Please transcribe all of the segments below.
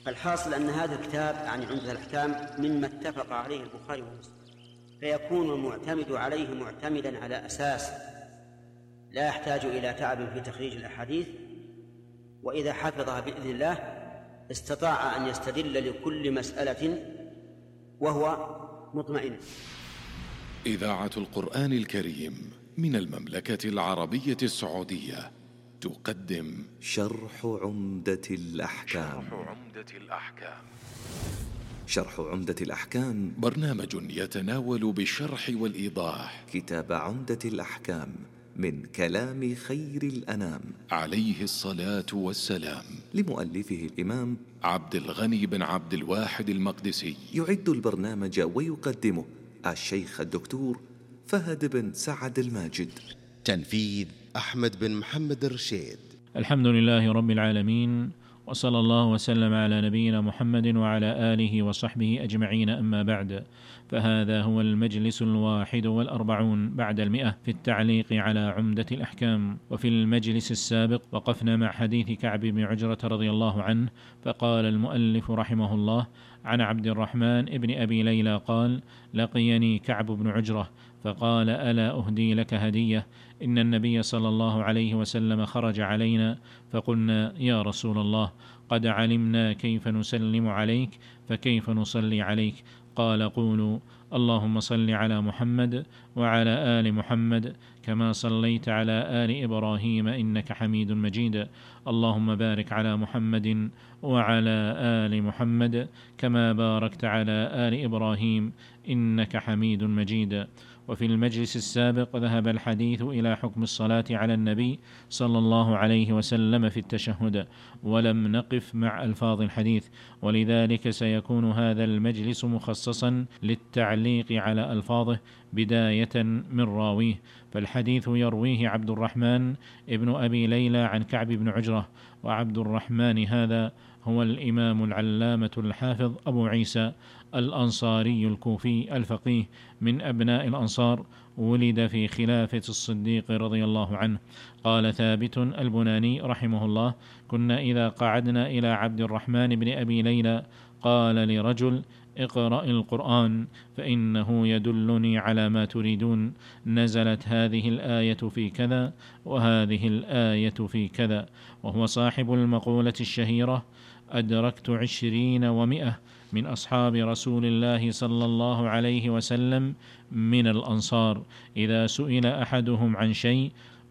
الحاصل أن هذا الكتاب يعني عمدة الأحكام مما اتفق عليه البخاري ومسلم، فيكون المعتمد عليه معتمدا على أساس لا يحتاج إلى تعب في تخريج الأحاديث، وإذا حفظها بإذن الله استطاع أن يستدل لكل مسألة وهو مطمئن. إذاعة القرآن الكريم من المملكة العربية السعودية تقدم شرح عمدة الأحكام. شرح عمدة الأحكام برنامج يتناول بالشرح والإيضاح كتاب عمدة الأحكام من كلام خير الأنام عليه الصلاة والسلام، لمؤلفه الإمام عبد الغني بن عبد الواحد المقدسي. يعد البرنامج ويقدمه الشيخ الدكتور فهد بن سعد الماجد. تنفيذ أحمد بن محمد الرشيد. الحمد لله رب العالمين، وصلى الله وسلم على نبينا محمد وعلى آله وصحبه أجمعين، أما بعد، فهذا هو المجلس 41 بعد 100 في التعليق على عمدة الأحكام. وفي المجلس السابق وقفنا مع حديث كعب بن عجرة رضي الله عنه، فقال المؤلف رحمه الله: عن عبد الرحمن ابن أبي ليلى قال: لقيني كعب بن عجرة فقال: ألا أهدي لك هدية؟ إن النبي صلى الله عليه وسلم خرج علينا فقلنا: يا رسول الله، قد علمنا كيف نسلم عليك، فكيف نصلي عليك؟ قال: قولوا: اللهم صل على محمد وعلى آل محمد كما صليت على آل إبراهيم إنك حميد مجيد، اللهم بارك على محمد وعلى آل محمد كما باركت على آل إبراهيم إنك حميد مجيد. وفي المجلس السابق ذهب الحديث إلى حكم الصلاة على النبي صلى الله عليه وسلم في التشهد، ولم نقف مع ألفاظ الحديث، ولذلك سيكون هذا المجلس مخصصا للتعليق على ألفاظه بداية من راويه. فالحديث يرويه عبد الرحمن ابن أبي ليلى عن كعب بن عجرة، وعبد الرحمن هذا هو الإمام العلامة الحافظ أبو عيسى الأنصاري الكوفي الفقيه من أبناء الأنصار، ولد في خلافة الصديق رضي الله عنه. قال ثابت البناني رحمه الله: كنا إذا قعدنا إلى عبد الرحمن بن أبي ليلى قال لرجل: اقرأ القرآن فإنه يدلني على ما تريدون، نزلت هذه الآية في كذا وهذه الآية في كذا. وهو صاحب المقولة الشهيرة: أدركت 20 و100 من أصحاب رسول الله صلى الله عليه وسلم من الأنصار، إذا سئل أحدهم عن شيء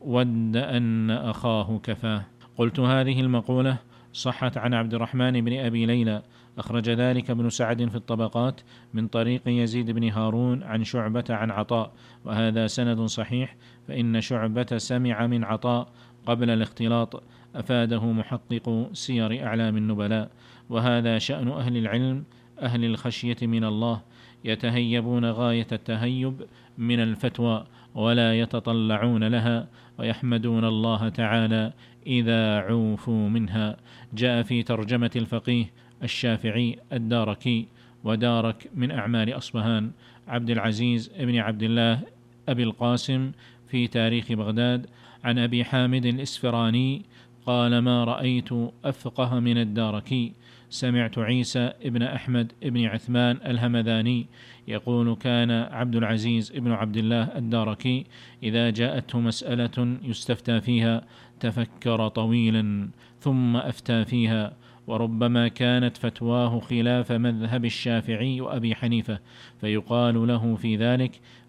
ود أن أخاه كفاه. قلت: هذه المقولة صحت عن عبد الرحمن بن أبي ليلى، أخرج ذلك ابن سعد في الطبقات من طريق يزيد بن هارون عن شعبة عن عطاء، وهذا سند صحيح، فإن شعبة سمع من عطاء قبل الاختلاط، أفاده محقق سير أعلام النبلاء. وهذا شأن أهل العلم أهل الخشية من الله، يتهيبون غاية التهيب من الفتوى ولا يتطلعون لها، ويحمدون الله تعالى إذا عوفوا منها. جاء في ترجمة الفقيه الشافعي الداركي، ودارك من أعمال أصبهان، عبد العزيز بن عبد الله أبي القاسم في تاريخ بغداد، عن أبي حامد الإسفراني قال: ما رأيت أفقه من الداركي. سمعت عيسى ابن أحمد ابن عثمان الهمذاني يقول: كان عبد العزيز ابن عبد الله الداركي إذا جاءته مسألة يستفتى فيها تفكر طويلا ثم أفتى فيها، وربما كانت فتواه خلاف مذهب الشافعي وأبي حنيفة، فيقال له في ذلك: